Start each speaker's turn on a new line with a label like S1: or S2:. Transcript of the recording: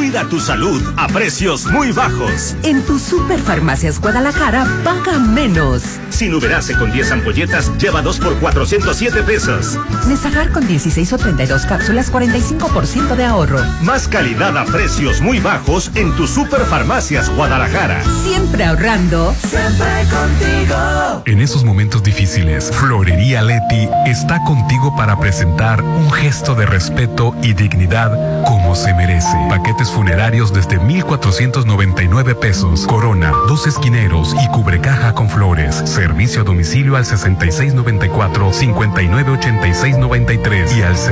S1: Cuida tu salud a precios muy bajos.
S2: En tu Superfarmacias Guadalajara, paga menos.
S1: Sinuberase con 10 ampolletas, lleva 2 por 407 pesos.
S2: Nesagar con 16 o 32 cápsulas, 45% de ahorro.
S1: Más calidad a precios muy bajos en tu Superfarmacias Guadalajara.
S2: Siempre ahorrando.
S3: Siempre contigo.
S4: En esos momentos difíciles, Florería Leti está contigo para presentar un gesto de respeto y dignidad como se merece. Paquetes funerarios desde 1,499 pesos. Corona, 2 esquineros y cubrecaja con flores. Servicio a domicilio al 6694-598693 y al